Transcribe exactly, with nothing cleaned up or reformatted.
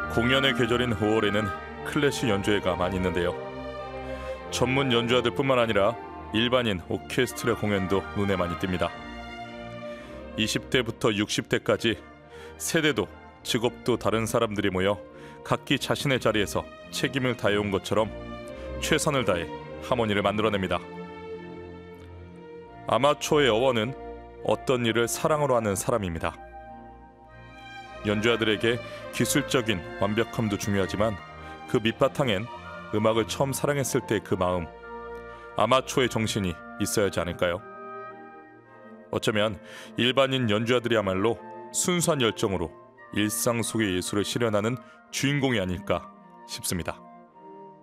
공연의 계절인 오월에는 클래식 연주회가 많이 있는데요. 전문 연주자들뿐만 아니라 일반인 오케스트라 공연도 눈에 많이 띕니다. 이십 대부터 육십 대까지 세대도 직업도 다른 사람들이 모여 각기 자신의 자리에서 책임을 다해온 것처럼 최선을 다해 하모니를 만들어냅니다. 아마추어의 어원은 어떤 일을 사랑으로 하는 사람입니다. 연주자들에게 기술적인 완벽함도 중요하지만 그 밑바탕엔 음악을 처음 사랑했을 때 그 마음, 아마추어의 정신이 있어야 하지 않을까요? 어쩌면 일반인 연주자들이야말로 순수한 열정으로 일상 속의 예술을 실현하는 주인공이 아닐까 싶습니다.